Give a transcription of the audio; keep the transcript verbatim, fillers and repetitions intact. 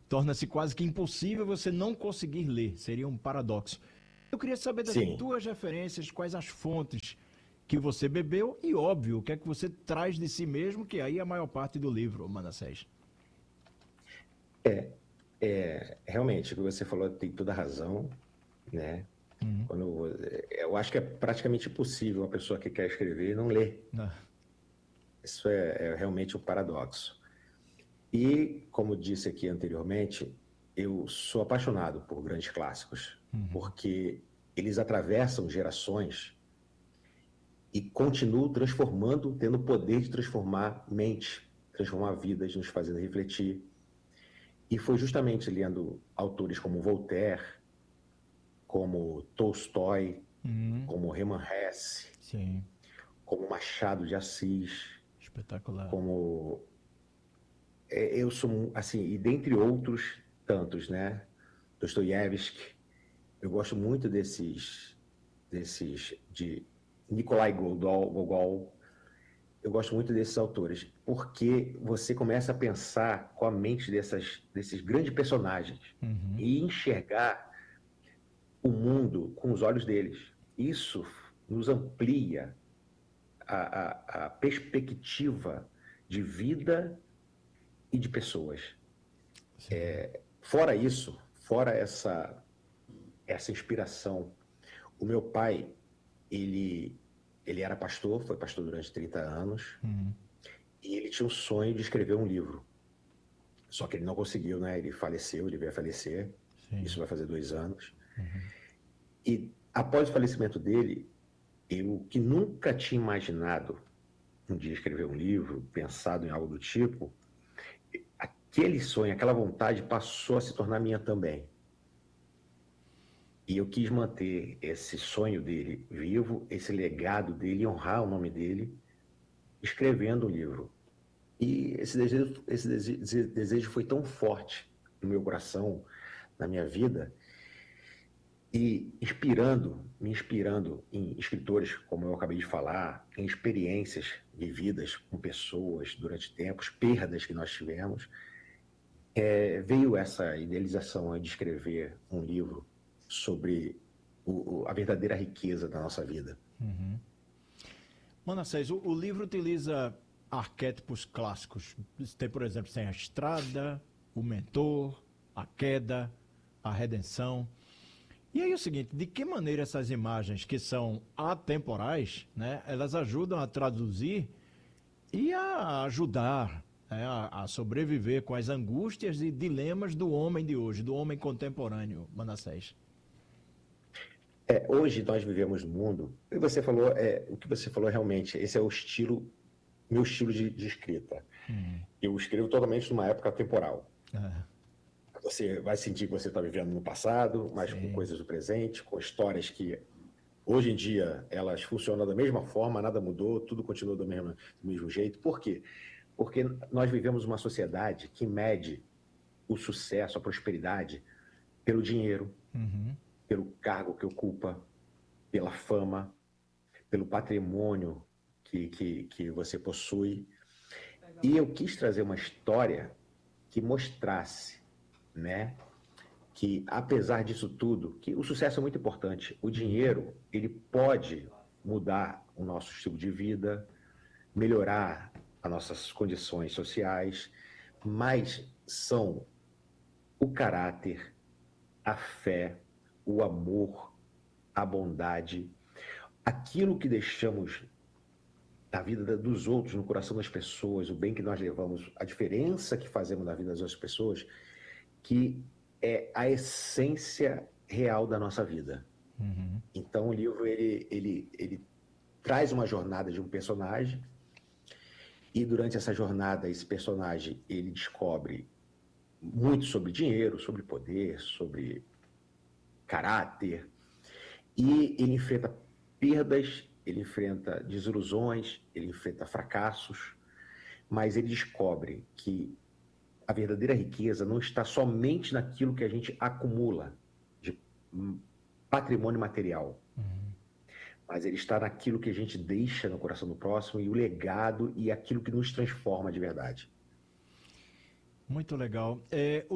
torna-se quase que impossível você não conseguir ler. Seria um paradoxo. Eu queria saber das Sim. tuas referências, quais as fontes que você bebeu e, óbvio, o que é que você traz de si mesmo, que aí é a maior parte do livro, Manassés. É, é, realmente, o que você falou tem toda a razão, né? Uhum. Quando, é, eu acho que é praticamente impossível uma pessoa que quer escrever não ler. Ah, Isso é, é realmente um paradoxo. E, como disse aqui anteriormente, eu sou apaixonado por grandes clássicos, uhum. porque eles atravessam gerações e continuam transformando, tendo o poder de transformar mentes, transformar vidas, nos fazendo refletir. E foi justamente lendo autores como Voltaire, como Tolstói, Uhum. como Hermann Hesse, Sim, como Machado de Assis, espetacular. como é, eu sou assim, e dentre outros tantos, né? Dostoiévski. Eu gosto muito desses, desses de Nikolai Gogol, Gogol. Eu gosto muito desses autores, porque você começa a pensar com a mente dessas, desses grandes personagens Uhum. e enxergar o mundo com os olhos deles. Isso nos amplia a, a, a perspectiva de vida e de pessoas. Sim. Fora isso, fora essa, essa inspiração, o meu pai, ele, ele era pastor, foi pastor durante trinta anos, Uhum. e ele tinha um sonho de escrever um livro. Só que ele não conseguiu, né? Ele faleceu, ele veio a falecer. Isso Sim. vai fazer dois anos. Uhum. E após o falecimento dele, eu que nunca tinha imaginado um dia escrever um livro, pensado em algo do tipo, aquele sonho, aquela vontade passou a se tornar minha também. E eu quis manter esse sonho dele vivo, esse legado dele, honrar o nome dele, escrevendo um livro. E esse desejo, esse desejo, esse desejo foi tão forte no meu coração, na minha vida, e inspirando, me inspirando em escritores, como eu acabei de falar, em experiências vividas com pessoas durante tempos, perdas que nós tivemos, é, veio essa idealização de escrever um livro sobre o, o, a verdadeira riqueza da nossa vida. Uhum. Manassés, o, o livro utiliza arquétipos clássicos. Tem, por exemplo, tem a estrada, o mentor, a queda, a redenção. E aí é o seguinte, de que maneira essas imagens que são atemporais, né, elas ajudam a traduzir e a ajudar, né, a, a sobreviver com as angústias e dilemas do homem de hoje, do homem contemporâneo, Manassés? É, hoje nós vivemos no mundo, e você falou, é, o que você falou realmente, esse é o estilo, meu estilo de, de escrita. Hum, Eu escrevo totalmente numa época temporal. é, Você vai sentir que você está vivendo no passado, mas com sim. coisas do presente, com histórias que hoje em dia elas funcionam da mesma forma, nada mudou, tudo continua do mesmo, do mesmo jeito. Por quê? Porque nós vivemos uma sociedade que mede o sucesso, a prosperidade pelo dinheiro, Uhum. pelo cargo que ocupa, pela fama, pelo patrimônio que, que, que você possui. E eu quis trazer uma história que mostrasse, né, que apesar disso tudo, que o sucesso é muito importante. O dinheiro, ele pode mudar o nosso estilo de vida, melhorar as nossas condições sociais, mas são o caráter, a fé, o amor, a bondade, aquilo que deixamos da vida dos outros, no coração das pessoas, o bem que nós levamos, a diferença que fazemos na vida das outras pessoas, que é a essência real da nossa vida. Uhum. Então o livro ele, ele, ele traz uma jornada de um personagem e durante essa jornada esse personagem ele descobre muito sobre dinheiro, sobre poder, sobre caráter e ele enfrenta perdas, ele enfrenta desilusões, ele enfrenta fracassos, mas ele descobre que a verdadeira riqueza não está somente naquilo que a gente acumula de patrimônio material, mas ele está naquilo que a gente deixa no coração do próximo e o legado e aquilo que nos transforma de verdade. Muito legal. É,